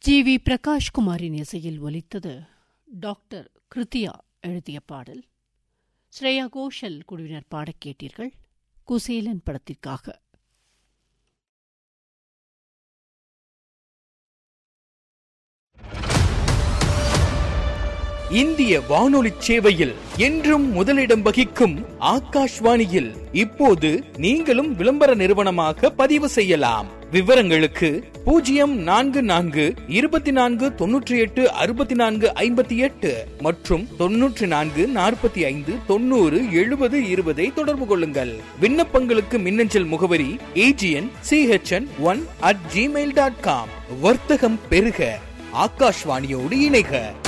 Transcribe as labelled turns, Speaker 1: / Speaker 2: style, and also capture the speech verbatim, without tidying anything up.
Speaker 1: G we பிரகாஷ்குமாரின் இசையில் ஒலித்தது doctor Krithya எழுதிய பாடல். ஸ்ரேயா கோஷல் குழுவினர் பாடக் கேட்டீர்கள். குசேலன் படத்திற்காக.
Speaker 2: இந்திய வானொலி சேவையில் என்றும் முதலிடம் வகிக்கும் ஆகாஷ்வாணியில் இப்போது நீங்களும் விளம்பர நிறுவனமாக பதிவு செய்யலாம். விவரங்களுக்கு பூஜ்ஜியம் நான்கு நான்கு இருபத்தி நான்கு தொன்னூற்றி எட்டு அறுபத்தி நான்கு ஐம்பத்தி எட்டு மற்றும் தொன்னூற்றி நான்கு நாற்பத்தி ஐந்து தொன்னூறு எழுபது இருபதை தொடர்பு கொள்ளுங்கள். விண்ணப்பங்களுக்கு மின்னஞ்சல் முகவரி AGN CHN one at Gmail dot com. வர்த்தகம் பெருக, ஆகாஷ்வாணியோடு இணைக.